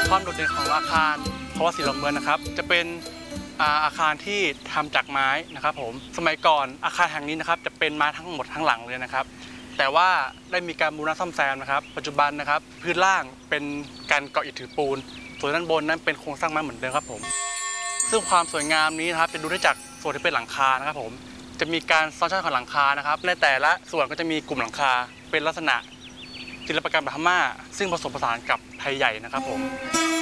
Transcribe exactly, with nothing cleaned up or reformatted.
ความโดดเด่นของอาคารเพราะว่าสีหลวงเมืองนะครับจะเป็นอาคารที่ทำจากไม้นะครับผมสมัยก่อนอาคารแห่งนี้นะครับจะเป็นไม้ทั้งหมดทั้งหลังเลยนะครับแต่ว่าได้มีการบูรณะซ่อมแซมนะครับปัจจุบันนะครับพื้นล่างเป็นการเกาะอิฐถือปูนส่วนด้านบนนั้นเป็นโครงสร้างไม้เหมือนเดิมครับผมซึ่งความสวยงามนี้นะครับจะดูได้จากส่วนที่เป็นหลังคานะครับผมจะมีการซ้อนชั้นของหลังคานะครับในแต่ละส่วนก็จะมีกลุ่มหลังคาเป็นลักษณะศิลปกรรมแบบพม่าซึ่งผสมผสานกับไทยใหญ่นะครับผม